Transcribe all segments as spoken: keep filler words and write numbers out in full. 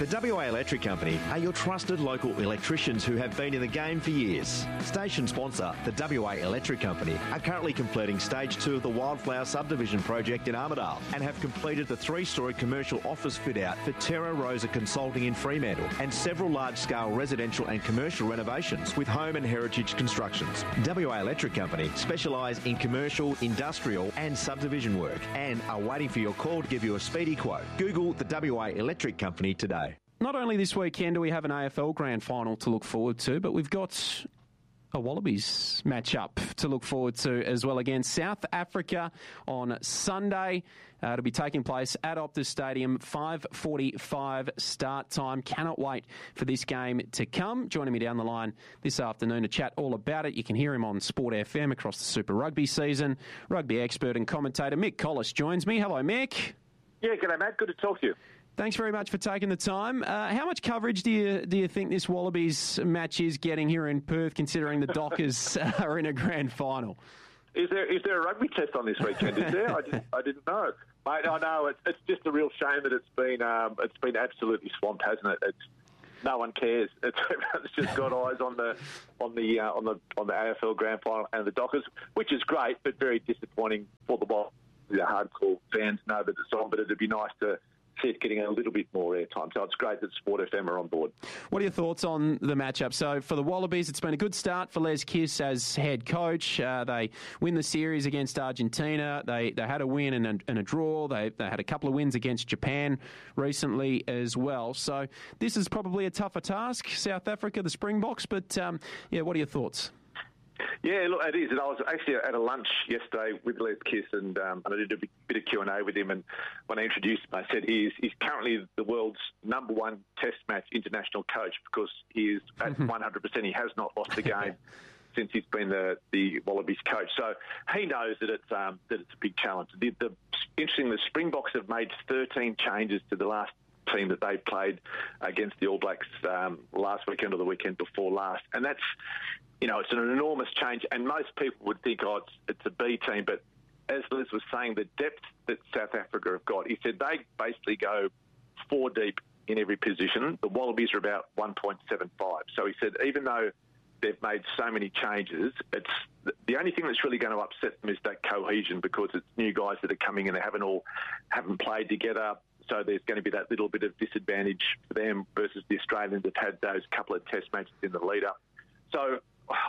W A Electric Company are your trusted local electricians who have been in the game for years. Station sponsor, the W A Electric Company, are currently completing stage two of the Wildflower subdivision project in Armidale and have completed the three-storey commercial office fit-out for Terra Rosa Consulting in Fremantle and several large-scale residential and commercial renovations with Home and Heritage Constructions. W A Electric Company specialise in commercial, industrial and subdivision work and are waiting for your call to give you a speedy quote. Google the W A Electric Company today. Not only this weekend do we have an A F L Grand Final to look forward to, but we've got a Wallabies match-up to look forward to as well against South Africa on Sunday. Uh, it'll be taking place at Optus Stadium, five forty-five start time. Cannot wait for this game to come. Joining me down the line this afternoon to chat all about it. You can hear him on Sport F M across the Super Rugby season. Rugby expert and commentator Mick Collis joins me. Hello, Mick. Yeah, g'day, Matt. Good to talk to you. Thanks very much for taking the time. Uh, how much coverage do you do you think this Wallabies match is getting here in Perth, considering the Dockers are in a grand final? Is there is there a rugby test on this weekend? Is there? I didn't, I didn't know, mate. I know it's it's just a real shame that it's been um, it's been absolutely swamped, hasn't it? It's no one cares. It's everyone's just got eyes on the on the uh, on the on the A F L grand final and the Dockers, which is great, but very disappointing for the Wallabies. The hardcore fans know that it's on, but it'd be nice to see it getting a little bit more airtime. So it's great that Sport F M are on board. What are your thoughts on the matchup? So for the Wallabies, it's been a good start for Les Kiss as head coach. Uh, they win the series against Argentina. They they had a win and a, and a draw. They they had a couple of wins against Japan recently as well. So this is probably a tougher task. South Africa, the Springboks. But um, yeah, what are your thoughts? Yeah, look, it is. And I was actually at a lunch yesterday with Les Kiss, and, um, and I did a bit of Q and A with him. And when I introduced him, I said he is, he's currently the world's number one Test match international coach because he is at one hundred percent. He has not lost a game since he's been the, the Wallabies coach. So he knows that it's um, that it's a big challenge. The, the interesting, the Springboks have made thirteen changes to the last team that they played against the All Blacks um, last weekend or the weekend before last, and that's. You know, it's an enormous change, and most people would think, oh, it's, it's a B team, but as Liz was saying, the depth that South Africa have got, he said they basically go four deep in every position. The Wallabies are about one point seven five. So he said even though they've made so many changes, it's the only thing that's really going to upset them is that cohesion because it's new guys that are coming in, they haven't all haven't played together. So there's going to be that little bit of disadvantage for them versus the Australians that had those couple of test matches in the lead-up. So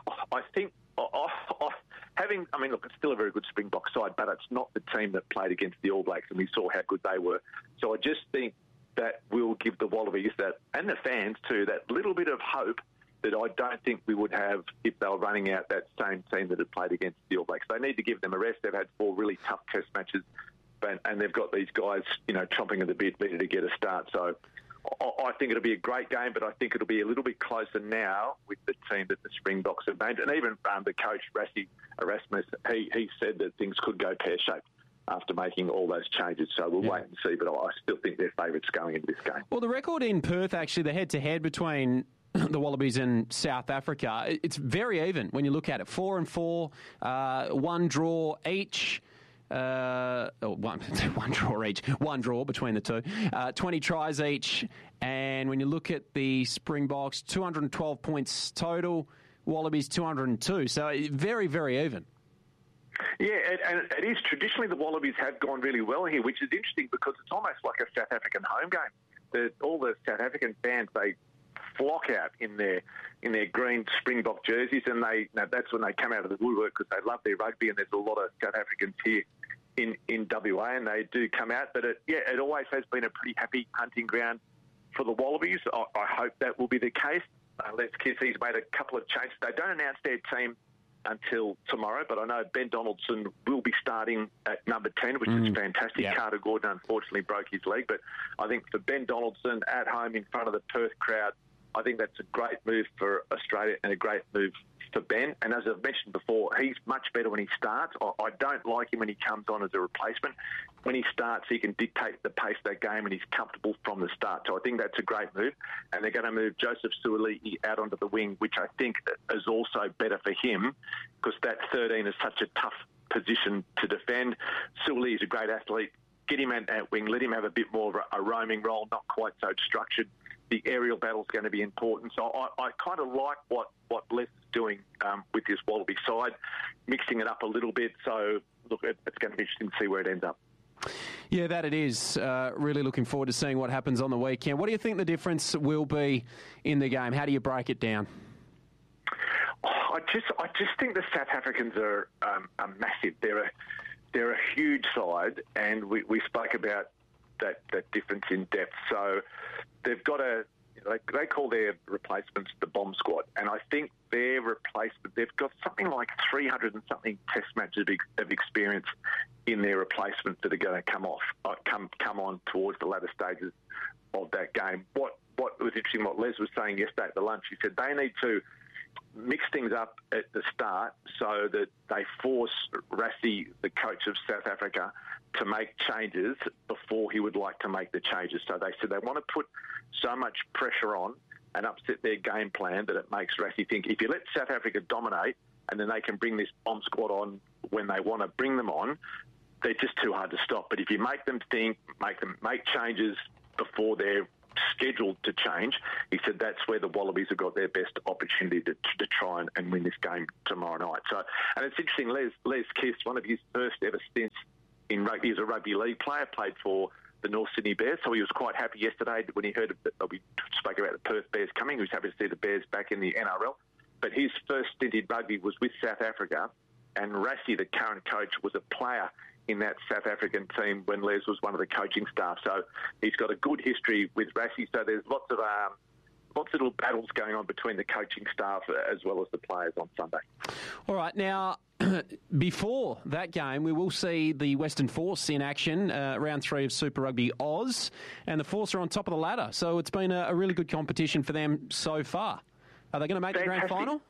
I think I, I, having, I mean, look, it's still a very good Springbok side, but it's not the team that played against the All Blacks, and we saw how good they were. So I just think that will give the Wallabies that, and the fans too, that little bit of hope that I don't think we would have if they were running out that same team that had played against the All Blacks. They need to give them a rest. They've had four really tough Test matches, and, and they've got these guys, you know, chomping at the bit, ready to get a start. So I think it'll be a great game, but I think it'll be a little bit closer now with the team that the Springboks have made. And even um, the coach, Rassie Erasmus, he, he said that things could go pear-shaped after making all those changes. So we'll yeah. wait and see, but I still think they're favourites going into this game. Well, the record in Perth, actually, the head-to-head between the Wallabies and South Africa, it's very even when you look at it. Four and four, uh, one draw each. Uh, one, one draw each, one draw between the two, uh, twenty tries each, and when you look at the Springboks, two hundred twelve points total, Wallabies two hundred two, so very, very even. Yeah, and it is. Traditionally, the Wallabies have gone really well here, which is interesting because it's almost like a South African home game. The, all the South African fans, they flock out in their in their green Springbok jerseys, and they now that's when they come out of the woodwork because they love their rugby, and there's a lot of South Africans here in, in W A, and they do come out. But it, yeah, it always has been a pretty happy hunting ground for the Wallabies. I, I hope that will be the case. Uh, Les Kiss, he's made a couple of changes. They don't announce their team until tomorrow, but I know Ben Donaldson will be starting at number ten, which mm. is fantastic. Yeah. Carter Gordon unfortunately broke his leg, but I think for Ben Donaldson at home in front of the Perth crowd, I think that's a great move for Australia and a great move for Ben. And as I've mentioned before, he's much better when he starts. I, I don't like him when he comes on as a replacement. When he starts, he can dictate the pace of that game and he's comfortable from the start. So I think that's a great move. And they're going to move Joseph Suaalii out onto the wing, which I think is also better for him because that thirteen is such a tough position to defend. Suaalii is a great athlete, get him at, at wing, let him have a bit more of a, a roaming role, not quite so structured. The aerial battle's going to be important. So I, I kind of like what, what Les is doing um, with this Wallaby side, mixing it up a little bit. So, look, it, it's going to be interesting to see where it ends up. Yeah, that it is. Uh, really looking forward to seeing what happens on the weekend. What do you think the difference will be in the game? How do you break it down? Oh, I just I just think the South Africans are, um, are massive. They're a, they're a huge side, and we, we spoke about that, that difference in depth. So they've got a, they, they call their replacements the bomb squad, and I think their replacement, they've got something like three hundred and something test matches of experience in their replacements that are going to come off, uh, come come on towards the latter stages of that game. What what was interesting, what Les was saying yesterday at the lunch, he said they need to mix things up at the start so that they force Rassie, the coach of South Africa, to make changes before he would like to make the changes. So they said they want to put so much pressure on and upset their game plan that it makes Rassie think, if you let South Africa dominate and then they can bring this bomb squad on when they want to bring them on, they're just too hard to stop. But if you make them think, make them make changes before they're scheduled to change, he said that's where the Wallabies have got their best opportunity to, to try and, and win this game tomorrow night. So, and it's interesting, Les, Les Kiss, one of his first ever stints in rugby, he's a rugby league player, played for the North Sydney Bears, so he was quite happy yesterday when he heard that we spoke about the Perth Bears coming. He was happy to see the Bears back in the N R L. But his first stint in rugby was with South Africa, and Rassie, the current coach, was a player in that South African team when Les was one of the coaching staff. So he's got a good history with Rassie. So there's lots of um, lots of little battles going on between the coaching staff as well as the players on Sunday. All right, now, before that game, we will see the Western Force in action, uh, round three of Super Rugby Oz, and the Force are on top of the ladder. So it's been a, a really good competition for them so far. Are they going to make Fantastic. the grand final?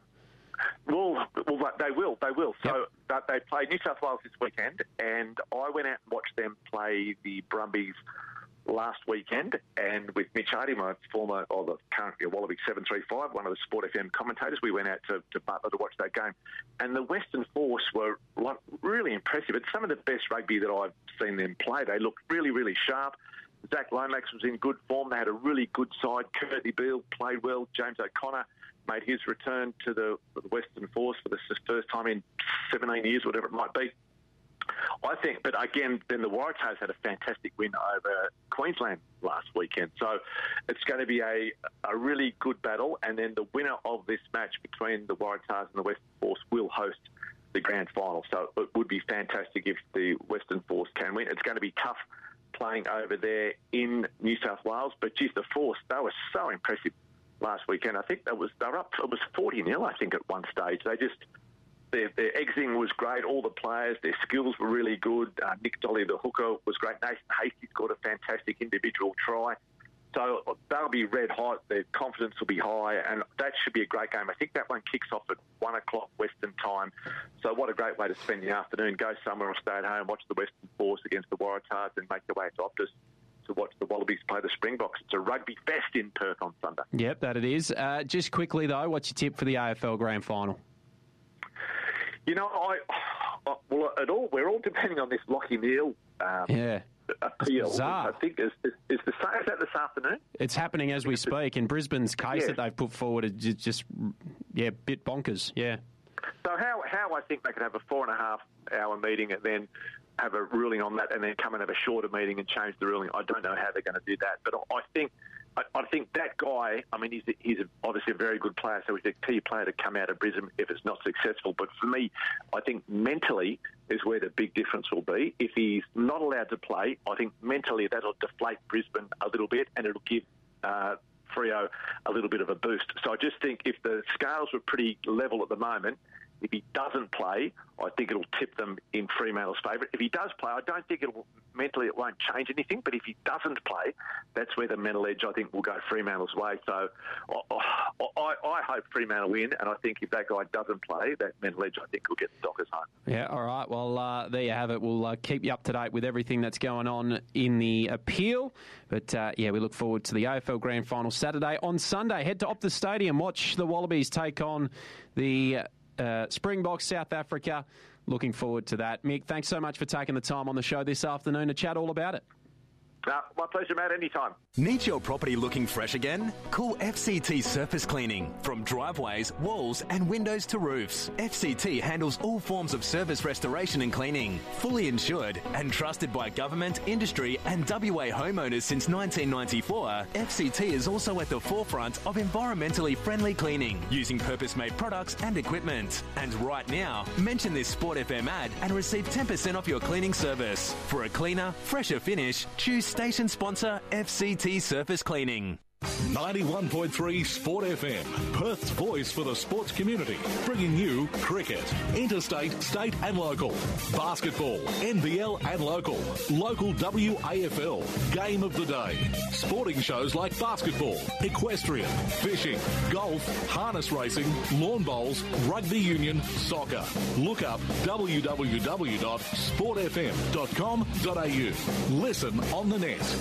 Well, well, they will. They will. So yep. they play New South Wales this weekend, and I went out and watched them play the Brumbies last weekend. And with Mitch Hardy, my former, or the current Wallaby seven three five, one of the Sport F M commentators, we went out to, to Butler to watch that game. And the Western Force were like, really impressive. It's some of the best rugby that I've seen them play. They looked really, really sharp. Zach Lomax was in good form. They had a really good side. Curtly Beale played well. James O'Connor made his return to the, the Western Force for the first time in seventeen years, whatever it might be. I think, but again, then the Waratahs had a fantastic win over Queensland last weekend. So it's going to be a, a really good battle, and then the winner of this match between the Waratahs and the Western Force will host the grand final. So it would be fantastic if the Western Force can win. It's going to be tough playing over there in New South Wales, but geez, the Force, they were so impressive last weekend. I think that was they were up. It was forty nil, I think, at one stage. They just their their exiting was great. All the players, their skills were really good. Uh, Nick Dolly, the hooker, was great. Nathan Hasty scored a fantastic individual try. So they'll be red hot. Their confidence will be high, and that should be a great game. I think that one kicks off at one o'clock Western time. So what a great way to spend the afternoon. Go somewhere or stay at home, watch the Western Force against the Waratahs, and make your way to Optus to watch the Wallabies play the Springboks. It's a rugby fest in Perth on Sunday. Yep, that it is. Uh, just quickly, though, what's your tip for the A F L Grand Final? You know, I, I well, at all we're all depending on this Lachie Neale um, yeah. appeal. I think is, is, is, the, is that this afternoon? It's happening as we speak. In Brisbane's case yeah. that they've put forward is just, yeah, bit bonkers. Yeah. So how how I think they could have a four and a half hour meeting and then have a ruling on that, and then come and have a shorter meeting and change the ruling. I don't know how they're going to do that, but I think I, I think that guy. I mean, he's a, he's a, obviously a very good player, so he's a key player to come out of Brisbane if it's not successful. But for me, I think mentally is where the big difference will be. If he's not allowed to play, I think mentally that'll deflate Brisbane a little bit, and it'll give Uh, Freo a little bit of a boost. So I just think if the scales were pretty level at the moment, if he doesn't play, I think it'll tip them in Fremantle's favour. If he does play, I don't think it'll mentally it won't change anything. But if he doesn't play, that's where the mental edge I think will go Fremantle's way. So I, I, I hope Fremantle win, and I think if that guy doesn't play, that mental edge I think will get the Dockers home. Yeah, all right. Well, uh, there you have it. We'll uh, keep you up to date with everything that's going on in the appeal. But uh, yeah, we look forward to the A F L Grand Final Saturday. On Sunday, head to Optus Stadium, watch the Wallabies take on the uh, Springboks, South Africa. Looking forward to that. Mick, thanks so much for taking the time on the show this afternoon to chat all about it. Uh, my pleasure, Matt. Anytime. Need your property looking fresh again? Call F C T Surface Cleaning. From driveways, walls and windows to roofs, F C T handles all forms of surface restoration and cleaning. Fully insured and trusted by government, industry and W A homeowners since nineteen ninety-four, F C T is also at the forefront of environmentally friendly cleaning using purpose-made products and equipment. And right now, mention this Sport F M ad and receive ten percent off your cleaning service. For a cleaner, fresher finish, choose station sponsor F C T Surface Cleaning. ninety-one point three Sport F M, Perth's voice for the sports community, bringing you cricket, interstate, state and local, basketball, N B L and local, local W A F L, game of the day, sporting shows like basketball, equestrian, fishing, golf, harness racing, lawn bowls, rugby union, soccer. Look up w w w dot sport f m dot com dot a u. Listen on the net.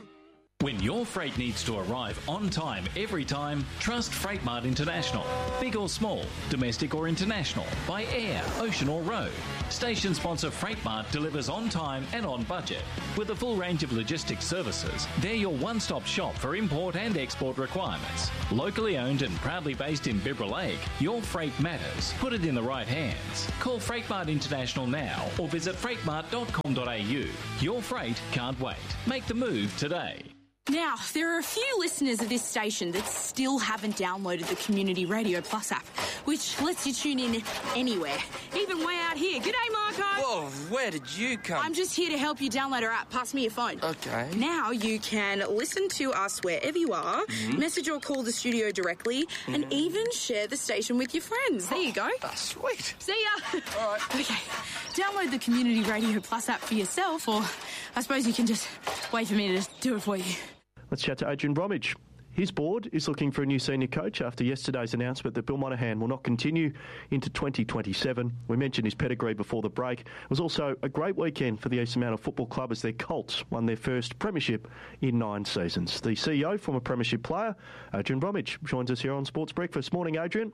When your freight needs to arrive on time every time, trust Freightmart International. Big or small, domestic or international, by air, ocean or road. Station sponsor Freightmart delivers on time and on budget. With a full range of logistics services, they're your one-stop shop for import and export requirements. Locally owned and proudly based in Bibra Lake, your freight matters. Put it in the right hands. Call Freightmart International now or visit freightmart dot com dot a u. Your freight can't wait. Make the move today. Now, there are a few listeners of this station that still haven't downloaded the Community Radio Plus app, which lets you tune in anywhere, even way out here. G'day, Marco. Whoa, where did you come? I'm just here to help you download our app. Pass me your phone. Okay. Now you can listen to us wherever you are, mm-hmm. message or call the studio directly, mm-hmm. and even share the station with your friends. There you go. Oh, sweet. See ya. All right. Okay. Download the Community Radio Plus app for yourself, or I suppose you can just wait for me to do it for you. Let's chat to Adrian Bromwich. His board is looking for a new senior coach after yesterday's announcement that Bill Monahan will not continue into twenty twenty-seven. We mentioned his pedigree before the break. It was also a great weekend for the Eastern Manor Football Club as their Colts won their first premiership in nine seasons. The C E O, former premiership player, Adrian Bromwich, joins us here on Sports Breakfast. Morning, Adrian.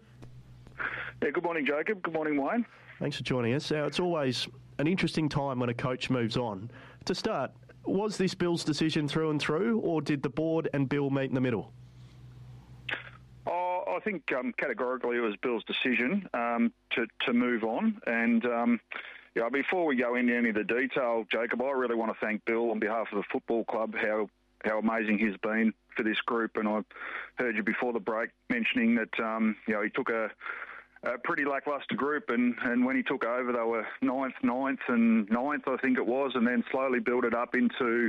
Yeah, good morning, Jacob. Good morning, Wayne. Thanks for joining us. Now, it's always an interesting time when a coach moves on. To start, was this Bill's decision through and through, or did the board and Bill meet in the middle? Oh, I think um, categorically it was Bill's decision um, to, to move on. And um, yeah, before we go into any of the detail, Jacob, I really want to thank Bill on behalf of the football club, how how amazing he's been for this group. And I heard you before the break mentioning that um, you know he took a a pretty lacklustre group, and, and when he took over, they were ninth, ninth, and ninth, I think it was, and then slowly built it up into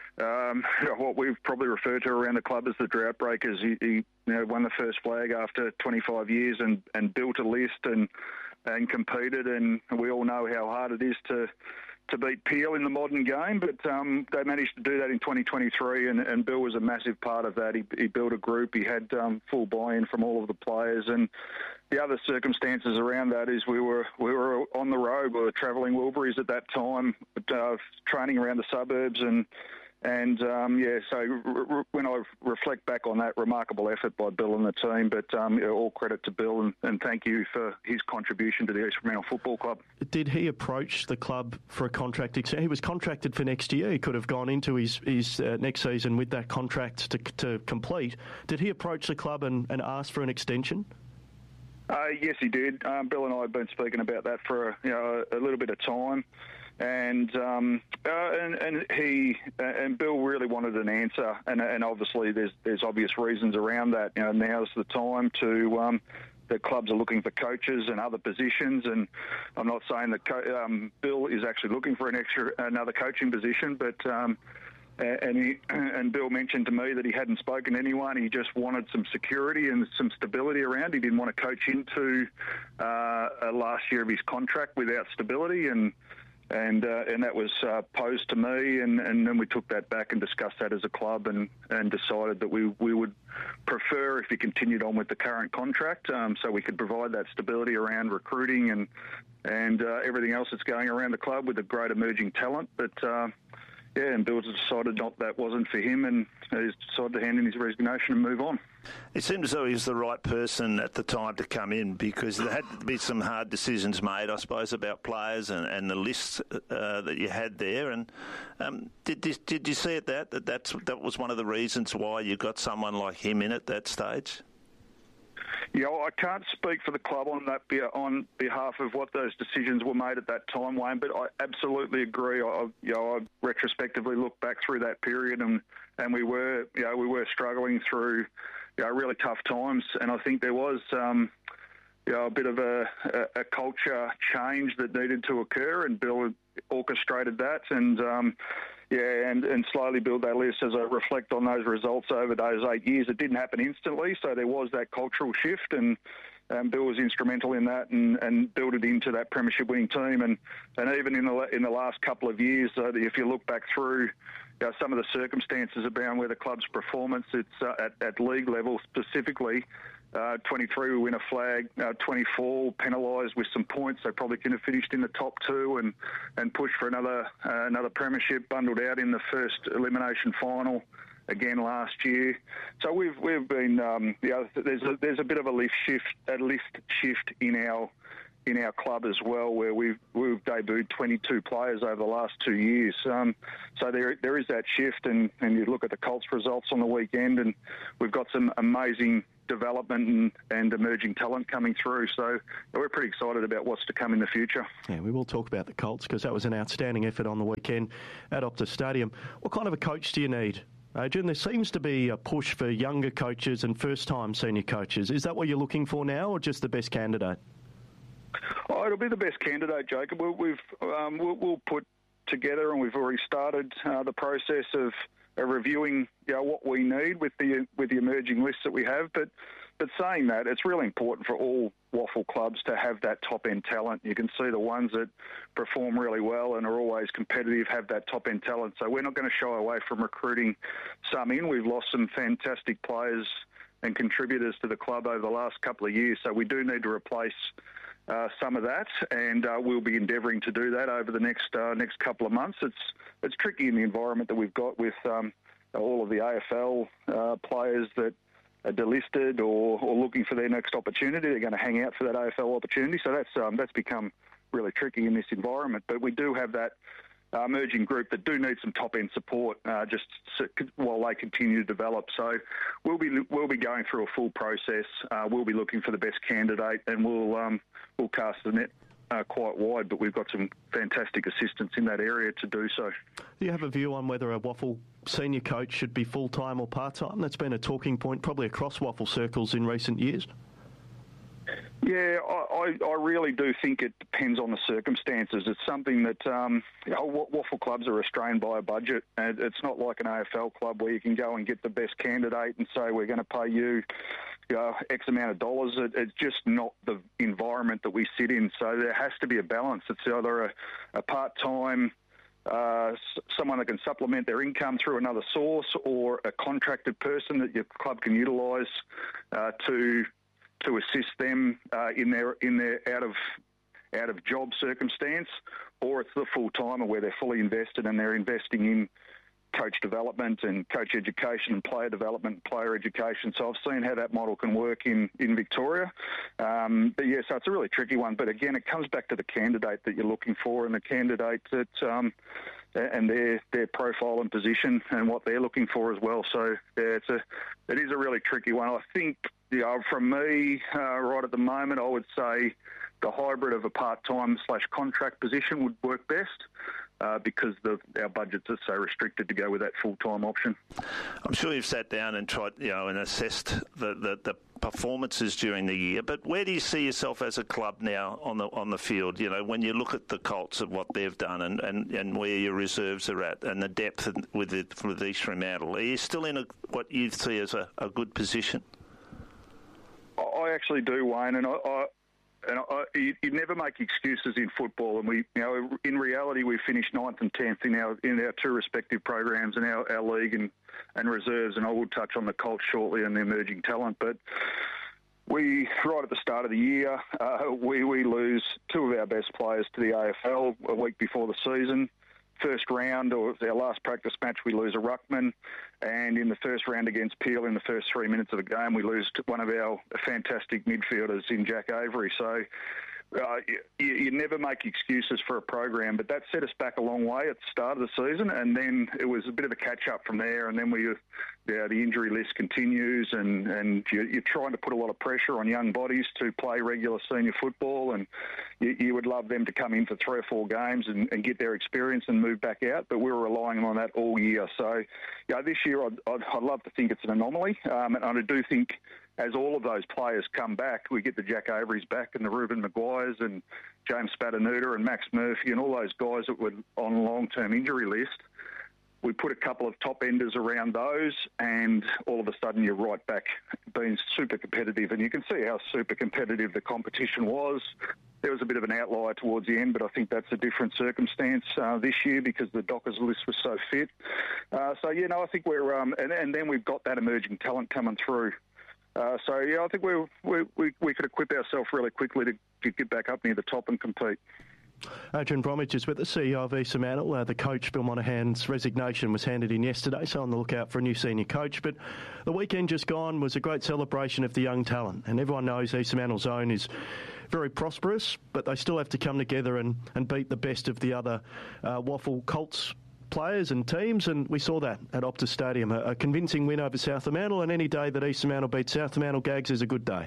um, what we've probably referred to around the club as the drought breakers. He, he you know, won the first flag after twenty-five years and, and built a list and and competed, and we all know how hard it is to to beat Peel in the modern game, but um, they managed to do that in twenty twenty-three, and, and Bill was a massive part of that. He, he built a group, he had um, full buy-in from all of the players, and the other circumstances around that is we were we were on the road, we were travelling Wilburys at that time, but, uh, training around the suburbs, and And, um, yeah, so r- r- when I reflect back on that, remarkable effort by Bill and the team, but um, yeah, all credit to Bill, and, and thank you for his contribution to the East Fremantle Football Club. Did he approach the club for a contract extension? He was contracted for next year. He could have gone into his, his uh, next season with that contract to, to complete. Did he approach the club and, and ask for an extension? Uh, yes, he did. Um, Bill and I have been speaking about that for you know, a, a little bit of time. And, um, uh, and and he uh, and Bill really wanted an answer, and and obviously there's there's obvious reasons around that. You know, now's the time to um, the clubs are looking for coaches and other positions, and I'm not saying that co- um, Bill is actually looking for an extra another coaching position, but um, and he and Bill mentioned to me that he hadn't spoken to anyone. He just wanted some security and some stability around. He didn't want to coach into uh, a last year of his contract without stability, and. And uh, and that was uh, posed to me, and, and then we took that back and discussed that as a club, and, and decided that we, we would prefer if he continued on with the current contract, um, so we could provide that stability around recruiting and and uh, everything else that's going around the club with a great emerging talent. But uh, yeah, and Bill's decided not that wasn't for him, and he's decided to hand in his resignation and move on. It seems as though he was the right person at the time to come in, because there had to be some hard decisions made, I suppose, about players and, and the lists uh, that you had there. And um, did did you see it that that that's, that was one of the reasons why you got someone like him in at that stage? Yeah, I can't speak for the club on that on behalf of what those decisions were made at that time, Wayne. But I absolutely agree. I, you know, I retrospectively look back through that period, and, and we were, you know, we were struggling through, you know, really tough times. And I think there was, um, you know, a bit of a, a, a culture change that needed to occur, and Bill orchestrated that. And um, Yeah, and, and slowly build that list. As I reflect on those results over those eight years, it didn't happen instantly, so there was that cultural shift, and um, Bill was instrumental in that, and, and built it into that premiership winning team. And, and even in the in the last couple of years, uh, if you look back through you know, some of the circumstances around where the club's performance, it's uh, at, at league level specifically. Uh, twenty-three, we win a flag. Uh, twenty-four, penalised with some points. They probably could have finished in the top two and, and pushed for another uh, another premiership. Bundled out in the first elimination final again last year. So we've we've been um, you know, there's a, there's a bit of a lift shift a lift shift in our in our club as well, where we've we've debuted twenty-two players over the last two years. Um, so there there is that shift, and, and you look at the Colts results on the weekend, and we've got some amazing development and, and emerging talent coming through. So we're pretty excited about what's to come in the future. Yeah, we will talk about the Colts, because that was an outstanding effort on the weekend at Optus Stadium. What kind of a coach do you need, Adrian? There seems to be a push for younger coaches and first-time senior coaches. Is that what you're looking for now, or just the best candidate? Oh, it'll be the best candidate, Jacob. We'll, we've um, we'll, we'll put together, and we've already started uh, the process of Uh, reviewing, you know, what we need with the with the emerging lists that we have. But but saying that, it's really important for all waffle clubs to have that top end talent. You can see the ones that perform really well and are always competitive have that top end talent. So we're not going to shy away from recruiting some in. We've lost some fantastic players and contributors to the club over the last couple of years. So we do need to replace Uh, some of that, and uh, we'll be endeavouring to do that over the next uh, next couple of months. It's it's tricky in the environment that we've got with um, all of the A F L uh, players that are delisted or, or looking for their next opportunity. They're going to hang out for that A F L opportunity, so that's um, that's become really tricky in this environment. But we do have that uh, emerging group that do need some top end support uh, just so, while they continue to develop. So we'll be we'll be going through a full process. Uh, we'll be looking for the best candidate, and we'll um, we'll cast the net uh, quite wide. But we've got some fantastic assistants in that area to do so. Do you have a view on whether a Waffle senior coach should be full time or part time? That's been a talking point probably across Waffle circles in recent years. Yeah, I, I really do think it depends on the circumstances. It's something that um, you know, waffle clubs are restrained by a budget, and it's not like an A F L club where you can go and get the best candidate and say we're going to pay you, you know, X amount of dollars. It, it's just not the environment that we sit in. So there has to be a balance. It's either a, a part-time Uh, someone that can supplement their income through another source, or a contracted person that your club can utilise uh, to to assist them uh, in their in their out of out of job circumstance, or it's the full timer where they're fully invested and they're investing in coach development and coach education and player development, and player education. So I've seen how that model can work in in Victoria. Um, but yeah, so it's a really tricky one. But again, it comes back to the candidate that you're looking for, and the candidate that um, and their their profile and position and what they're looking for as well. So yeah, it's a it is a really tricky one. I think, you know, from me uh, right at the moment, I would say the hybrid of a part-time slash contract position would work best. Uh, because the, our budgets are so restricted to go with that full-time option. I'm sure you've sat down and tried, you know, and assessed the, the, the performances during the year. But where do you see yourself as a club now on the on the field? You know, when you look at the Colts and what they've done, and, and, and where your reserves are at, and the depth with it with East Fremantle, are you still in a, what you see as a, a good position? I actually do, Wayne, and I. I And I, you, you never make excuses in football, and we, you know, in reality, we finished ninth and tenth in our in our two respective programs in our, our league and, and reserves. And I will touch on the Colts shortly and the emerging talent. But we, right at the start of the year, uh, we we lose two of our best players to the A F L a week before the season. first round, or our last practice match, we lose a ruckman, and in the first round against Peel, in the first three minutes of the game, we lose one of our fantastic midfielders in Jack Avery. So uh, you, you never make excuses for a program, but that set us back a long way at the start of the season, and then it was a bit of a catch-up from there, and then we, yeah, the injury list continues, and, and you, you're trying to put a lot of pressure on young bodies to play regular senior football, and you, you would love them to come in for three or four games and, and get their experience and move back out, but we were relying on that all year. So, yeah, this year I'd, I'd, I'd love to think it's an anomaly, um, and I do think as all of those players come back, we get the Jack Averys back and the Ruben Maguires and James Spatanuta and Max Murphy and all those guys that were on a long-term injury list. We put a couple of top-enders around those, and all of a sudden you're right back being super competitive. And you can see how super competitive the competition was. There was a bit of an outlier towards the end, but I think that's a different circumstance uh, this year because the Dockers list was so fit. Uh, so, you know, I think we're... Um, and, and then we've got that emerging talent coming through. Uh, so, yeah, I think we, we we we could equip ourselves really quickly to, to get back up near the top and compete. Adrian Bromwich is with the C E O of East Fremantle. Uh, the coach, Bill Monahan's resignation was handed in yesterday, so on the lookout for a new senior coach. But the weekend just gone was a great celebration of the young talent, and everyone knows East Fremantle's zone is very prosperous, but they still have to come together and, and beat the best of the other uh, Waffle Colts players and teams, and we saw that at Optus Stadium. A, a convincing win over South Fremantle, and any day that East Fremantle beats South Fremantle, Gags, is a good day.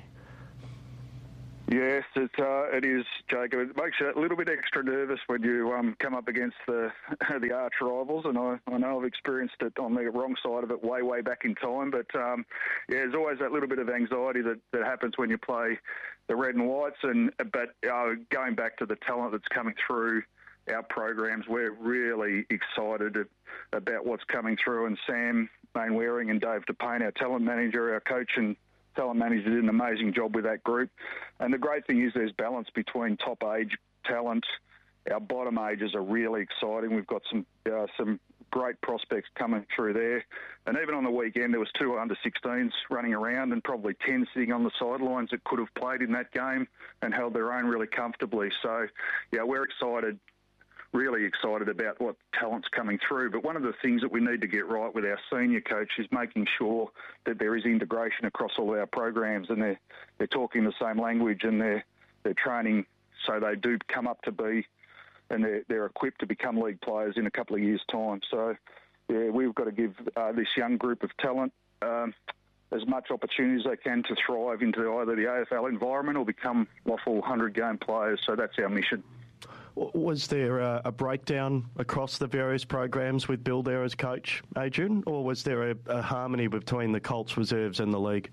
Yes, it, uh, it is, Jacob. It makes you a little bit extra nervous when you um, come up against the the arch rivals, and I, I know I've experienced it on the wrong side of it way, way back in time, but um, yeah, there's always that little bit of anxiety that, that happens when you play the red and whites, and but uh, going back to the talent that's coming through our programs, we're really excited about what's coming through, and Sam Mainwaring and Dave DePayne, our talent manager, our coach and talent manager, did an amazing job with that group. And the great thing is there's balance between top age talent. Our bottom ages are really exciting. We've got some uh, some great prospects coming through there. And even on the weekend, there was two under sixteens running around and probably ten sitting on the sidelines that could have played in that game and held their own really comfortably. So, yeah, we're excited. Really excited about what talent's coming through. But one of the things that we need to get right with our senior coach is making sure that there is integration across all our programs, and they're they're talking the same language, and they're they're training so they do come up to be, and they're they're equipped to become league players in a couple of years' time. So yeah, we've got to give uh, this young group of talent um, as much opportunity as they can to thrive into either the A F L environment or become Waffle hundred-game players. So that's our mission. Was there a, a breakdown across the various programs with Bill there as coach, Adrian, or was there a, a harmony between the Colts reserves and the league?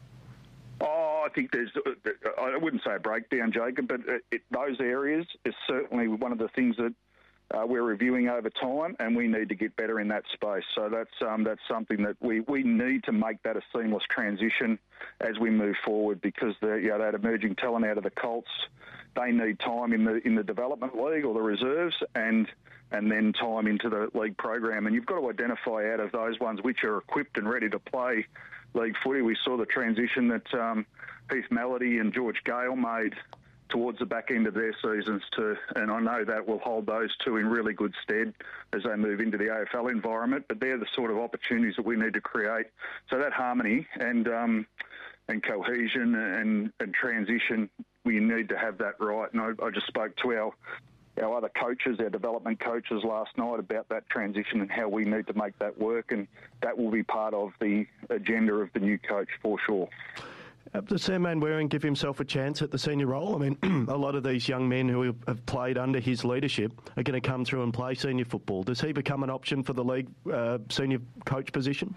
Oh, I think there's, I wouldn't say a breakdown, Jacob, but it, those areas is certainly one of the things that uh, we're reviewing over time, and we need to get better in that space. So that's um, that's something that we, we need to make that a seamless transition as we move forward, because the, you know, that emerging talent out of the Colts, they need time in the in the development league or the reserves, and and then time into the league program. And you've got to identify out of those ones which are equipped and ready to play league footy. We saw the transition that um, Heath Melody and George Gale made towards the back end of their seasons to, and I know that will hold those two in really good stead as they move into the A F L environment. But they're the sort of opportunities that we need to create. So that harmony and um, and cohesion and, and transition, we need to have that right. And I, I just spoke to our our other coaches, our development coaches last night about that transition and how we need to make that work, and that will be part of the agenda of the new coach for sure. Uh, does Sam Mainwaring give himself a chance at the senior role? I mean, a lot of these young men who have played under his leadership are going to come through and play senior football. Does he become an option for the league uh, senior coach position?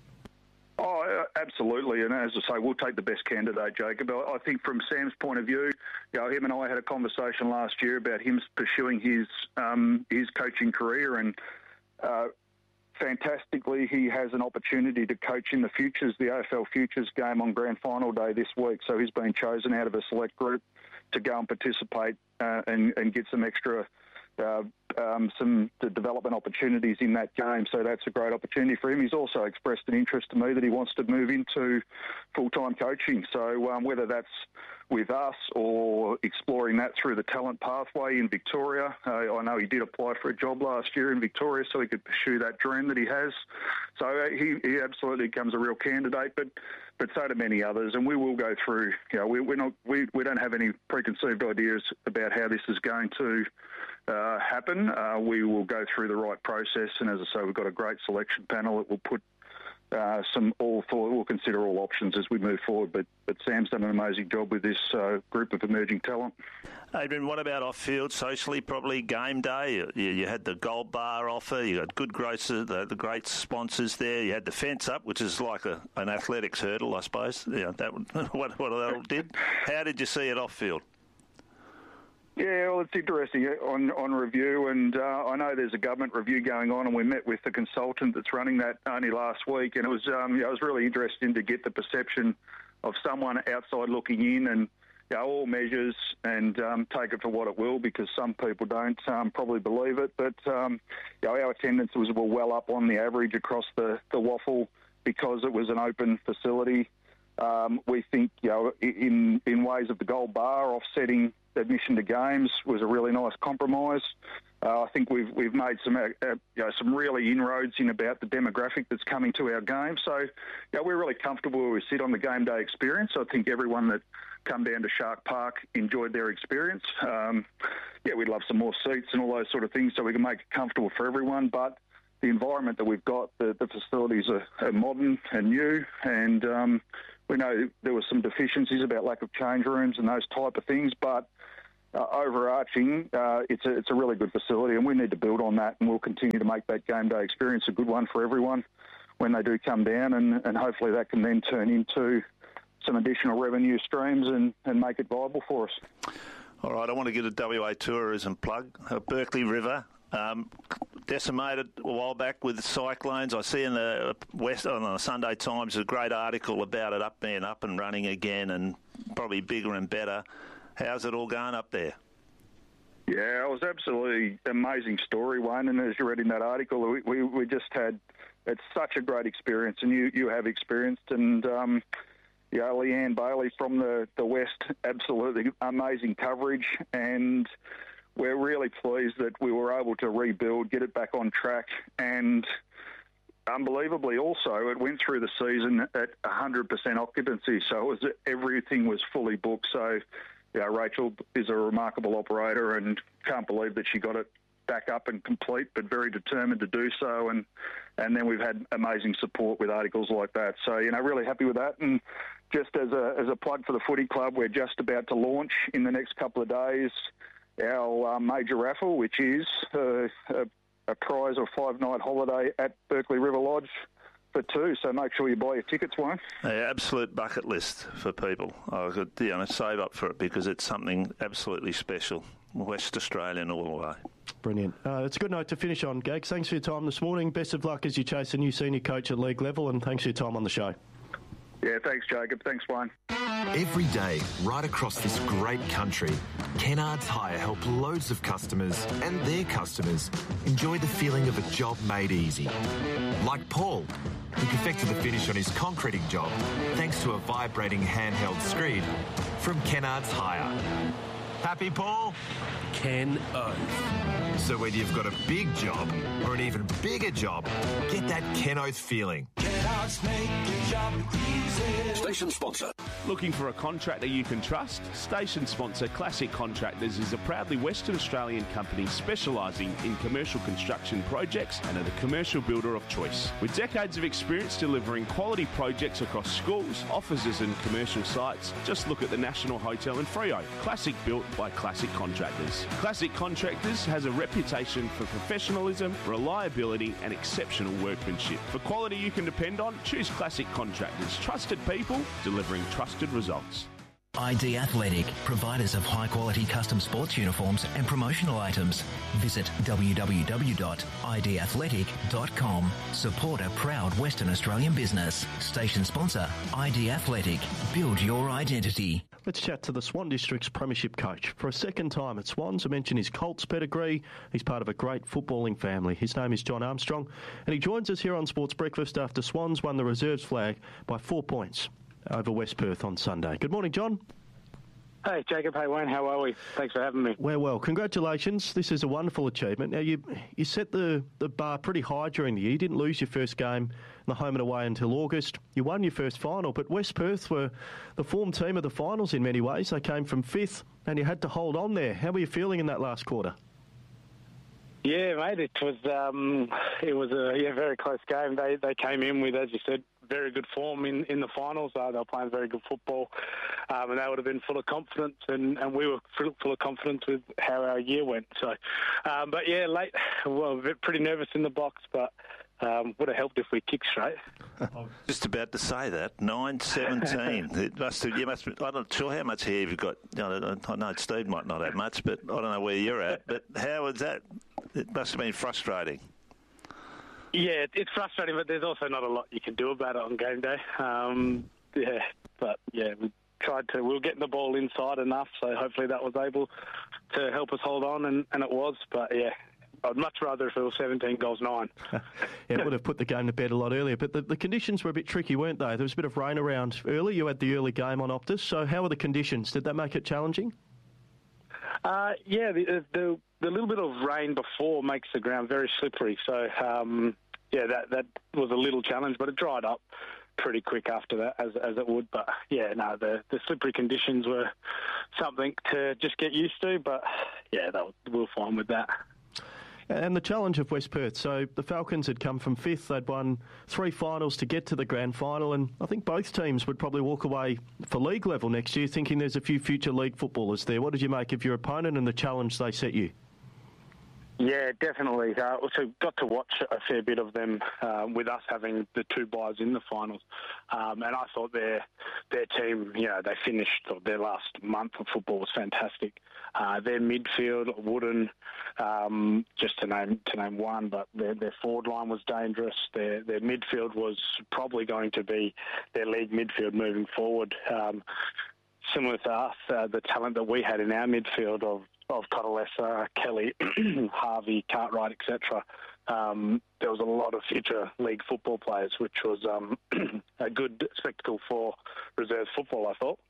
Oh, absolutely. And as I say, we'll take the best candidate, Jacob. I think from Sam's point of view, you know, him and I had a conversation last year about him pursuing his um, his coaching career, and uh, fantastically, he has an opportunity to coach in the Futures, the A F L Futures game on Grand Final Day this week. So he's been chosen out of a select group to go and participate uh, and, and get some extra uh, um, some the development opportunities in that game. So that's a great opportunity for him. He's also expressed an interest to me that he wants to move into full-time coaching. So um, whether that's with us or exploring that through the talent pathway in Victoria. Uh, I know he did apply for a job last year in Victoria so he could pursue that dream that he has. So uh, he, he absolutely becomes a real candidate, but but so do many others. And we will go through, you know, we, we're not, we, we don't have any preconceived ideas about how this is going to uh, happen. Uh, we will go through the right process. And as I say, we've got a great selection panel that will put Uh, some all thought, we'll consider all options as we move forward, but but Sam's done an amazing job with this uh, group of emerging talent. Adrian, what about off-field, socially, probably game day? You, you had the Gold Bar offer, you had good grocers, the, the great sponsors there, you had the fence up, which is like a, an athletics hurdle, I suppose. You know, that what, what that all did. How did you see it off-field? Yeah, well, it's interesting on on review, and uh, I know there's a government review going on, and we met with the consultant that's running that only last week, and it was um, yeah, it was really interesting to get the perception of someone outside looking in, and you know, all measures, and um, take it for what it will, because some people don't um, probably believe it, but um, you know, our attendance was well up on the average across the, the waffle because it was an open facility. Um, we think, you know, in in ways of the Gold Bar offsetting admission to games was a really nice compromise. Uh, I think we've we've made some uh, you know, some really inroads in about the demographic that's coming to our game. So, you know, we're really comfortable where we sit on the game day experience. I think everyone that come down to Shark Park enjoyed their experience. Um, yeah, we'd love some more seats and all those sort of things so we can make it comfortable for everyone. But the environment that we've got, the, the facilities are, are modern and new, and um, we know there were some deficiencies about lack of change rooms and those type of things, but uh, overarching, uh, it's a it's a really good facility, and we need to build on that, and we'll continue to make that game day experience a good one for everyone when they do come down, and, and hopefully that can then turn into some additional revenue streams and, and make it viable for us. All right, I want to get a W A tourism plug. Uh, Berkeley River, um, decimated a while back with cyclones. I see in the West on the Sunday Times a great article about it up being up and running again, and probably bigger and better. How's it all going up there? Yeah, it was absolutely amazing story, Wayne. And as you read in that article, we, we, we just had, it's such a great experience, and you, you have experienced. And, um, yeah, Leanne Bailey from the, the West, absolutely amazing coverage. And we're really pleased that we were able to rebuild, get it back on track. And unbelievably also, it went through the season at one hundred percent occupancy. So it was, everything was fully booked. So, yeah, Rachel is a remarkable operator, and can't believe that she got it back up and complete, but very determined to do so. And and then we've had amazing support with articles like that. So, you know, really happy with that. And just as a as a plug for the footy club, we're just about to launch in the next couple of days our uh, major raffle, which is uh, a, a prize or five-night holiday at Berkeley River Lodge for two, so make sure you buy your tickets, Wayne. Yeah, absolute bucket list for people. I could, you know, save up for it because it's something absolutely special. West Australian all the way. Brilliant. Uh, it's a good note to finish on, Gags. Thanks for your time this morning. Best of luck as you chase a new senior coach at league level, and thanks for your time on the show. Yeah, thanks, Jacob. Thanks, Wayne. Every day, right across this great country, Kennards Hire help loads of customers and their customers enjoy the feeling of a job made easy. Like Paul, who perfected the finish on his concreting job thanks to a vibrating handheld screed from Kennards Hire. Happy, Paul? Ken Oath. So whether you've got a big job or an even bigger job, get that Ken Oath feeling. Kennards make your job easy. Station sponsor. Looking for a contractor you can trust? Station sponsor Classic Contractors is a proudly Western Australian company specialising in commercial construction projects and are the commercial builder of choice. With decades of experience delivering quality projects across schools, offices and commercial sites, just look at the National Hotel in Freo. Classic built by Classic Contractors. Classic Contractors has a reputation for professionalism, reliability and exceptional workmanship. For quality you can depend on, choose Classic Contractors. Trusted people delivering trusted results. I D Athletic, providers of high-quality custom sports uniforms and promotional items. Visit w w w dot i d athletic dot com. Support a proud Western Australian business. Station sponsor, I D Athletic. Build your identity. Let's chat to the Swan District's Premiership coach. For a second time at Swans, I mentioned his Colts pedigree. He's part of a great footballing family. His name is John Armstrong, and he joins us here on Sports Breakfast after Swans won the reserves flag by four points over West Perth on Sunday. Good morning, John. Hey, Jacob. Hey, Wayne. How are we? Thanks for having me. We're well. Congratulations. This is a wonderful achievement. Now, you you set the, the bar pretty high during the year. You didn't lose your first game in the home and away until August. You won your first final, but West Perth were the form team of the finals in many ways. They came from fifth, and you had to hold on there. How were you feeling in that last quarter? Yeah, mate. It was um, it was a yeah very close game. They they came in with, as you said, very good form in, in the finals. Uh, they were playing very good football, um, and they would have been full of confidence, and, and we were full, full of confidence with how our year went. So, um, but yeah, late, well, pretty nervous in the box, but um, would have helped if we kicked straight. Just about to say that nine seventeen. It must have, you must. I'm not sure how much hair you've got. You know, I know Steve might not have much, but I don't know where you're at. But how was that? It must have been frustrating. Yeah, it's frustrating, but there's also not a lot you can do about it on game day. Um, yeah, but yeah, we tried to. We were getting the ball inside enough, so hopefully that was able to help us hold on, and, and it was. But yeah, I'd much rather if it was seventeen goals nine. Yeah, it would have put the game to bed a lot earlier. But the, the conditions were a bit tricky, weren't they? There was a bit of rain around early. You had the early game on Optus. So how were the conditions? Did that make it challenging? Uh, yeah, the, the the little bit of rain before makes the ground very slippery. So, um, yeah, that that was a little challenge, but it dried up pretty quick after that, as as it would. But, yeah, no, the, the slippery conditions were something to just get used to. But, yeah, that was, we were fine with that. And the challenge of West Perth. So the Falcons had come from fifth. They'd won three finals to get to the grand final. And I think both teams would probably walk away for league level next year thinking there's a few future league footballers there. What did you make of your opponent and the challenge they set you? Yeah, definitely. Uh, also got to watch a fair bit of them uh, with us having the two buys in the finals. Um, and I thought their their team, you know, they finished, their last month of football was fantastic. Uh, their midfield, Wooden, um, just to name to name one, but their, their forward line was dangerous. Their their midfield was probably going to be their league midfield moving forward. Um, similar to us, uh, the talent that we had in our midfield of of Cotalessa, Kelly, Harvey, Cartwright, et cetera. Um, there was a lot of future league football players, which was um, a good spectacle for reserve football, I thought.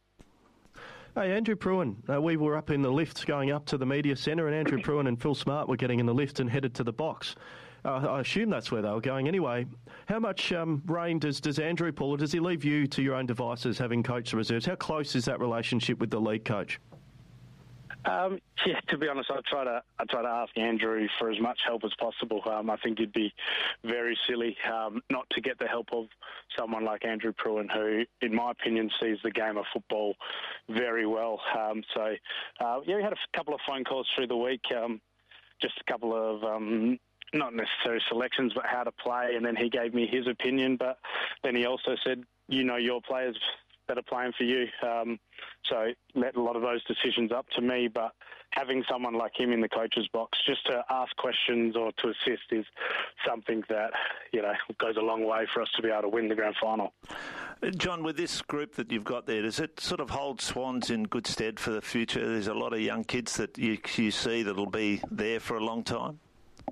Hey, Andrew Pruin, uh, we were up in the lift going up to the media centre, and Andrew Pruin and Phil Smart were getting in the lift and headed to the box. Uh, I assume that's where they were going anyway. How much um, rein does, does Andrew pull, or does he leave you to your own devices, having coached the reserves? How close is that relationship with the league coach? Um, yeah, to be honest, I try to I try to ask Andrew for as much help as possible. Um, I think it'd be very silly um, not to get the help of someone like Andrew Pruin, who, in my opinion, sees the game of football very well. Um, so, uh, yeah, we had a couple of phone calls through the week, um, just a couple of um, not necessarily selections, but how to play, and then he gave me his opinion. But then he also said, you know, your players that are playing for you. Um, so let a lot of those decisions up to me, but having someone like him in the coach's box just to ask questions or to assist is something that, you know, goes a long way for us to be able to win the grand final. John, with this group that you've got there, does it sort of hold Swans in good stead for the future? There's a lot of young kids that you, you see that'll be there for a long time.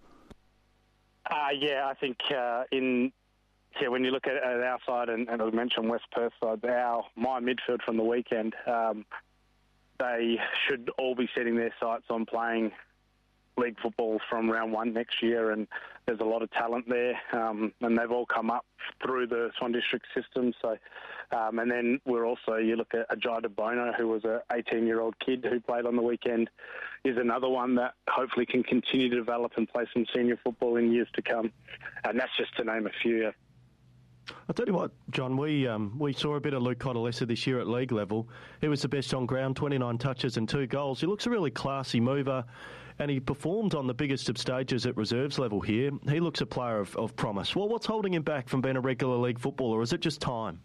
Uh, yeah, I think uh, in... Yeah, when you look at, at our side, and, and I mentioned West Perth side, our my midfield from the weekend, um, they should all be setting their sights on playing league football from round one next year, and there's a lot of talent there, um, and they've all come up through the Swan District system. So, um, and then we're also, you look at Ajay Bono, who was an eighteen-year-old kid who played on the weekend, is another one that hopefully can continue to develop and play some senior football in years to come, and that's just to name a few. I'll tell you what, John, we um, we saw a bit of Luke Cotalessa this year at league level. He was the best on ground, twenty-nine touches and two goals. He looks a really classy mover, and he performed on the biggest of stages at reserves level here. He looks a player of, of promise. Well, what's holding him back from being a regular league footballer? Is it just time?